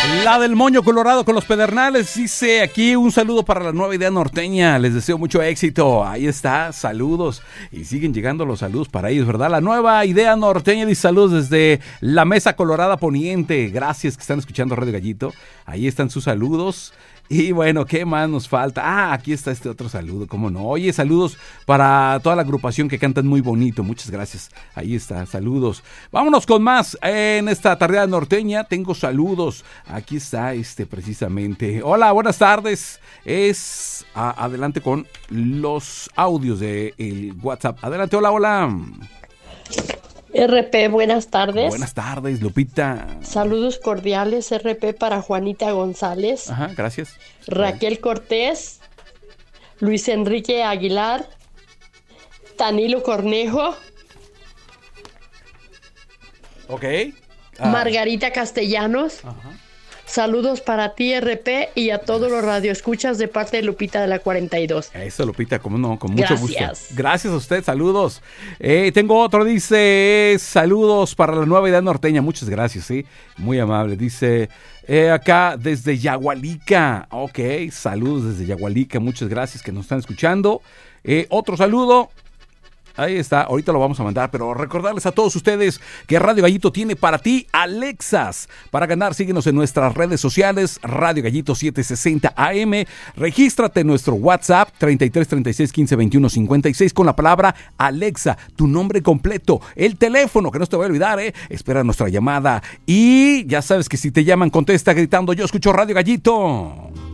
La del moño colorado con los pedernales dice aquí un saludo para la nueva idea norteña. Les deseo mucho éxito. Ahí está, saludos. Y siguen llegando los saludos para ellos, ¿verdad? La nueva idea norteña dice saludos desde la Mesa Colorada Poniente. Gracias que están escuchando Radio Gallito. Ahí están sus saludos. Y bueno, ¿qué más nos falta? Ah, aquí está este otro saludo, ¿cómo no? Oye, saludos para toda la agrupación que cantan muy bonito, muchas gracias. Ahí está, saludos. Vámonos con más en esta tardeada norteña, tengo saludos. Aquí está precisamente. Hola, buenas tardes. Adelante con los audios del WhatsApp. Adelante, hola, hola. RP, buenas tardes. Buenas tardes, Lupita. Saludos cordiales, RP, para Juanita González. Ajá, gracias. Raquel Cortés, Luis Enrique Aguilar, Danilo Cornejo. Ok. Margarita Castellanos. Ajá. Saludos para ti, RP, y a todos los radioescuchas de parte de Lupita de la 42. Eso, Lupita, cómo no, con mucho gusto. Gracias. Gracias a usted, saludos. Tengo otro, dice, saludos para la nueva idea norteña, muchas gracias, sí, muy amable. Dice, acá desde Yagualica, ok, saludos desde Yagualica, muchas gracias que nos están escuchando. Otro saludo. Ahí está, ahorita lo vamos a mandar, pero recordarles a todos ustedes que Radio Gallito tiene para ti Alexas. Para ganar, síguenos en nuestras redes sociales, Radio Gallito 760 AM. Regístrate en nuestro WhatsApp 33 36 15 21 56 con la palabra Alexa, tu nombre completo, el teléfono, que no se te va a olvidar, espera nuestra llamada. Y ya sabes que si te llaman, contesta gritando, yo escucho Radio Gallito.